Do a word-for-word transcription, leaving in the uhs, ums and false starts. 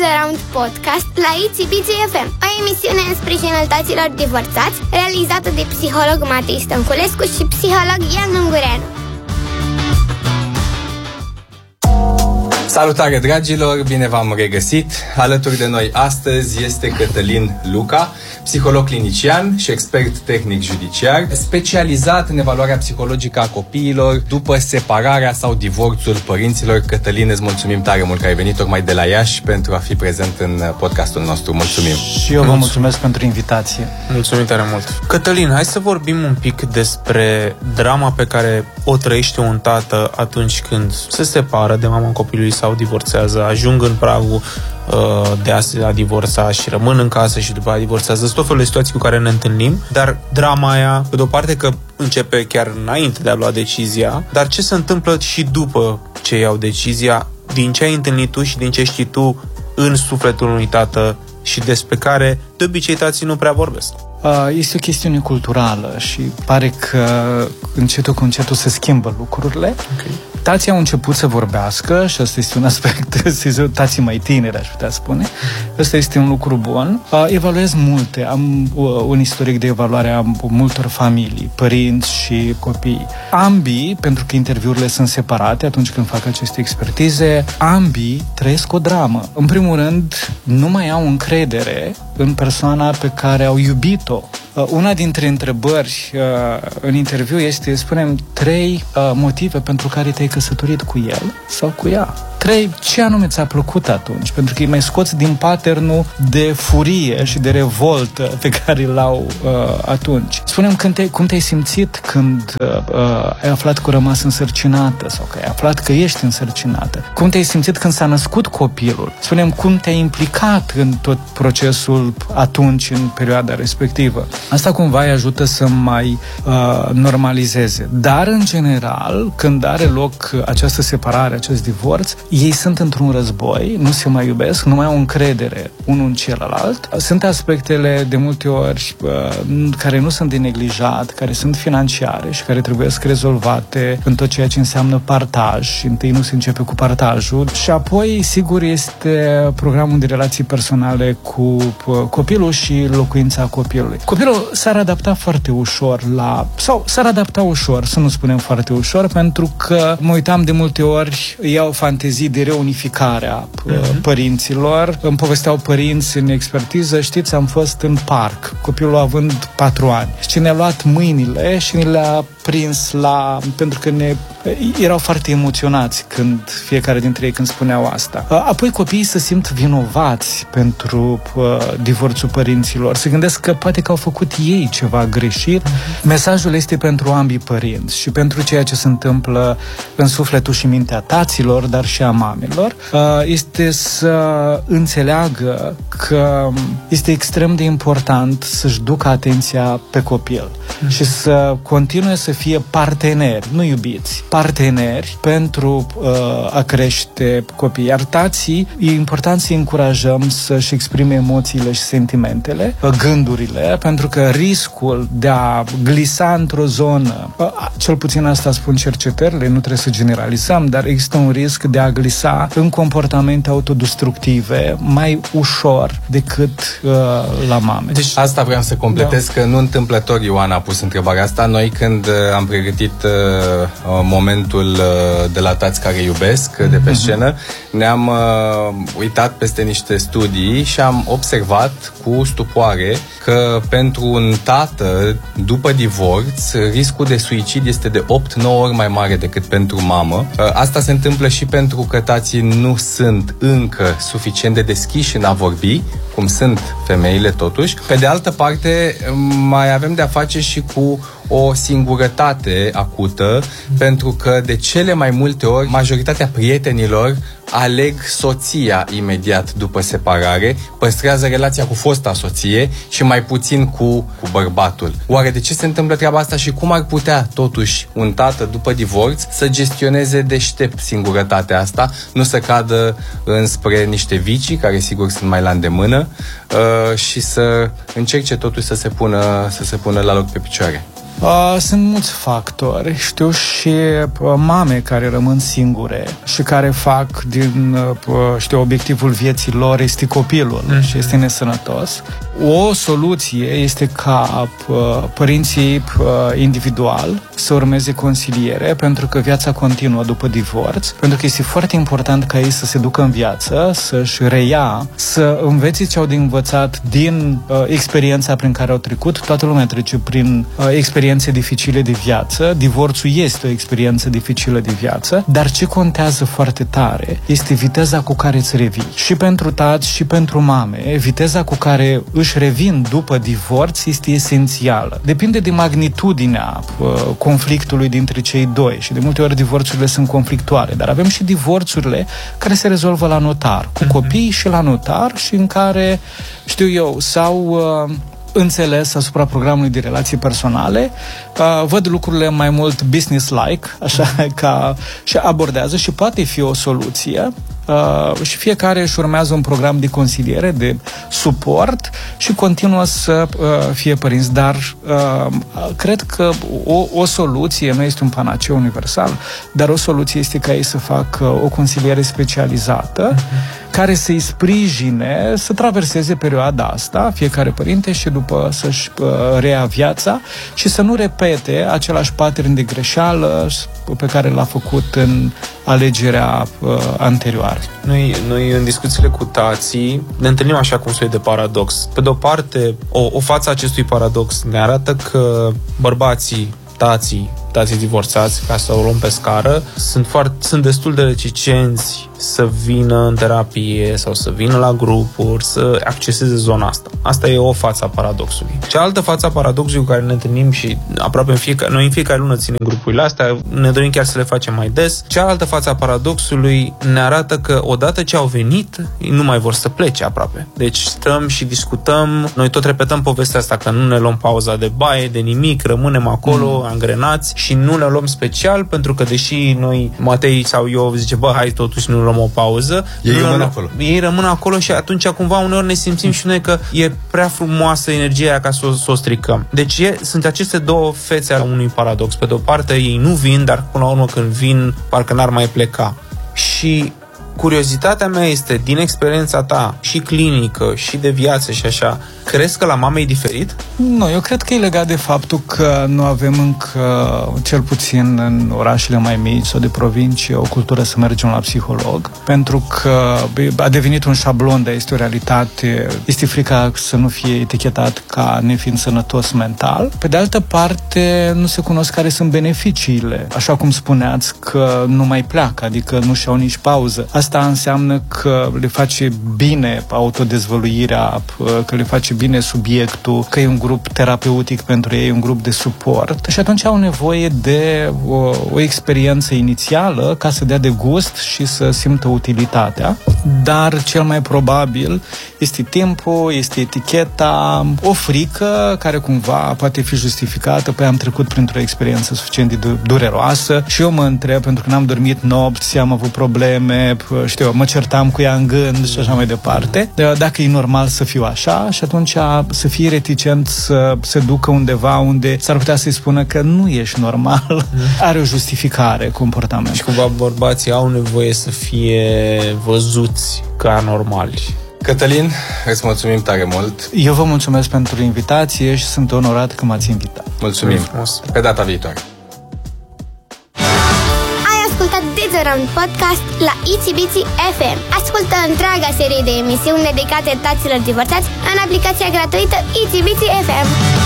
Around Podcast la Itzy Bizi F M, o emisiune în sprijinul taților divorțați, realizată de psiholog Matei Stănculescu și psiholog Ian Ungureanu. Salutare, dragilor! Bine v-am regăsit! Alături de noi astăzi este Cătălin Luca, psiholog clinician și expert tehnic judiciar, specializat în evaluarea psihologică a copiilor după separarea sau divorțul părinților. Cătălin, îți mulțumim tare mult că ai venit tocmai de la Iași pentru a fi prezent în podcastul nostru. Mulțumim! Și eu vă mulțumesc pentru invitație. Mulțumim tare mult! Cătălin, hai să vorbim un pic despre drama pe care o trăiește un tată atunci când se separă de mama copilului sau divorțează, ajung în pragul uh, de a se divorța și rămân în casă și după aia divorțează. Sunt tot felul de situații cu care ne întâlnim, dar drama aia, pe de-o parte că începe chiar înainte de a lua decizia, dar ce se întâmplă și după ce iau decizia, din ce ai întâlnit tu și din ce știi tu în sufletul unui tată și despre care de obicei tații nu prea vorbesc. Este o chestiune culturală și pare că încetul cu încetul se schimbă lucrurile. Okay. Tații au început să vorbească și asta este un aspect, tații mai tineri, aș putea spune. Ăsta este un lucru bun. Evaluez multe. Am un istoric de evaluare a multor familii, părinți și copii. Ambii, pentru că interviurile sunt separate atunci când fac aceste expertize, ambii trăiesc o dramă. În primul rând, nu mai au încredere în persoana pe care au iubit-o. Una dintre întrebări uh, în interviu este, spunem, trei uh, motive pentru care te-ai căsătorit cu el sau cu ea. Trei, ce anume ți-a plăcut atunci? Pentru că îi mai scoți din patternul de furie și de revoltă pe care l-au uh, atunci. Spune-mi când te, cum te-ai simțit când uh, uh, ai aflat că a rămas însărcinată sau că ai aflat că ești însărcinată. Cum te-ai simțit când s-a născut copilul? Spune-mi cum te-ai implicat în tot procesul atunci, în perioada respectivă. Asta cumva îi ajută să mai uh, normalizeze. Dar, în general, când are loc această separare, acest divorț, ei sunt într-un război, nu se mai iubesc, nu mai au încredere unul în celălalt. Sunt aspectele de multe ori uh, care nu sunt de neglijat, care sunt financiare și care trebuie să rezolvate în tot ceea ce înseamnă partaj. Și întâi nu se începe cu partajul și apoi, sigur, este programul de relații personale cu uh, copilul și locuința copilului. Copilul s-ar adapta foarte ușor la... sau s-ar adapta ușor, să nu spunem foarte ușor, pentru că mă uitam de multe ori, iau fantezii de reunificare a uh-huh. părinților. Îmi povesteau părinți în expertiză, știți, am fost în parc, copilul având patru ani. Și ne-a luat mâinile și ne le-a prins la... pentru că ne... erau foarte emoționați când fiecare dintre ei când spuneau asta. Apoi copiii se simt vinovați pentru uh, divorțul părinților. Se gândesc că poate că au făcut ei ceva greșit. Uh-huh. Mesajul este pentru ambii părinți și pentru ceea ce se întâmplă în sufletul și mintea taților, dar și a mamelor, uh, este să înțeleagă că este extrem de important să-și ducă atenția pe copil uh-huh. și să continue să fie parteneri, nu iubiți, parteneri pentru uh, a crește copii. Iar tații, e important să-i încurajăm să-și exprime emoțiile și sentimentele, gândurile, pentru că riscul de a glisa într-o zonă, uh, cel puțin asta spun cercetările, nu trebuie să generalizăm, dar există un risc de a glisa în comportamente autodestructive mai ușor decât uh, la mame. Deci asta vreau să completez, da. Că nu întâmplător Ioan a pus întrebarea asta. Noi când uh, am pregătit uh, momentul uh, de la Tați care iubesc, de pe scenă, ne-am uh, uitat peste niște studii și am observat cu stupoare că pentru un tată, după divorț, riscul de suicid este de opt nouă ori mai mare decât pentru mamă. Uh, asta se întâmplă și pentru că tații nu sunt încă suficient de deschiși în a vorbi, cum sunt femeile totuși. Pe de altă parte, mai avem de-a face și cu o singurătate acută, mm. pentru că de cele mai multe ori majoritatea prietenilor aleg soția imediat după separare, păstrează relația cu fosta soție și mai puțin cu, cu bărbatul. Oare de ce se întâmplă treaba asta și cum ar putea totuși un tată după divorț să gestioneze deștept singurătatea asta, nu să cadă înspre niște vicii care sigur sunt mai la îndemână uh, și să încerce totuși să se pună, să se pună la loc pe picioare? Uh, sunt mulți factori. Știu și uh, mame care rămân singure și care fac din, uh, știu, obiectivul vieții lor este copilul mm-hmm. și este nesănătos. O soluție este ca uh, părinții uh, individual să urmeze consiliere, pentru că viața continuă după divorț, pentru că este foarte important ca ei să se ducă în viață, să-și reia, să învețe ce au de învățat din uh, experiența prin care au trecut. Toată lumea trece prin uh, experiențe dificile de viață. Divorțul este o experiență dificilă de viață, dar ce contează foarte tare este viteza cu care îți revii. Și pentru tați și pentru mame, viteza cu care își revin după divorț este esențială. Depinde de magnitudinea uh, conflictului dintre cei doi și de multe ori divorțurile sunt conflictuale, dar avem și divorțurile care se rezolvă la notar, cu copii și la notar și în care, știu eu, sau uh, înțeles asupra programului de relații personale, uh, văd lucrurile mai mult business-like, așa, ca și abordează și poate fi o soluție. Uh, și fiecare își urmează un program de consiliere, de suport și continuă să uh, fie părinți, dar uh, cred că o, o soluție nu este un panaceu universal, dar o soluție este ca ei să facă o consiliere specializată uh-huh. care să-i sprijine să traverseze perioada asta, fiecare părinte, și după să-și uh, reia viața și să nu repete același pattern de greșeală pe care l-a făcut în alegerea uh, anterioară. Noi, noi în discuțiile cu tații ne întâlnim așa cum soi de paradox. Pe de-o parte, o, o față acestui paradox ne arată că bărbații, tații, tații divorțați, ca să o luăm pe scară, sunt, foarte, sunt destul de reticenți să vină în terapie sau să vină la grupuri, să acceseze zona asta. Asta e o față a paradoxului. Cealaltă față a paradoxului cu care ne întâlnim și aproape în fiecare, noi în fiecare lună ținem grupurile astea, ne dorim chiar să le facem mai des. Cealaltă față a paradoxului ne arată că odată ce au venit, nu mai vor să plece aproape. Deci stăm și discutăm, noi tot repetăm povestea asta că nu ne luăm pauza de baie, de nimic, rămânem acolo mm. angrenați și nu ne luăm special pentru că deși noi, Matei sau eu, zice, bă, hai totuși nu luăm o pauză. Ei rămân acolo. Ei rămân acolo și atunci cumva uneori ne simțim și noi că e prea frumoasă energia aia ca să o, să o stricăm. Deci e, sunt aceste două fețe ale unui paradox. Pe de o parte ei nu vin, dar până la urmă când vin parcă n-ar mai pleca. Și curiozitatea mea este, din experiența ta și clinică și de viață și așa, crezi că la mame e diferit? Nu, eu cred că e legat de faptul că nu avem încă, cel puțin în orașele mai mici sau de provincie, o cultură să mergem la psiholog, pentru că a devenit un șablon, dar este o realitate. Este frica să nu fie etichetat ca nefiind sănătos mental. Pe de altă parte, nu se cunosc care sunt beneficiile. Așa cum spuneați că nu mai pleacă, adică nu și-au nici pauză. Asta înseamnă că le face bine autodezvăluirea, că le face bine subiectul, că e un grup terapeutic pentru ei, un grup de suport și atunci au nevoie de o, o experiență inițială ca să dea de gust și să simtă utilitatea, dar cel mai probabil este timpul, este eticheta, o frică care cumva poate fi justificată. Păi am trecut printr-o experiență suficient de dureroasă și eu mă întreb, pentru că n-am dormit nopți, am avut probleme, știu, mă certam cu ea în gând și așa mai departe, dacă e normal să fiu așa, și atunci să fie reticent să se ducă undeva unde s-ar putea să-i spună că nu ești normal, mm. are o justificare comportament. Și cumva bărbații au nevoie să fie văzuți ca normali. Cătălin, îți mulțumim tare mult. Eu vă mulțumesc pentru invitație și sunt onorat că m-ați invitat. Mulțumim. Frumos. Pe data viitoare. Around Podcast la Itsy Bitsy F M. Ascultă întreaga serie de emisiuni dedicate taților divorțați în aplicația gratuită Itsy Bitsy F M.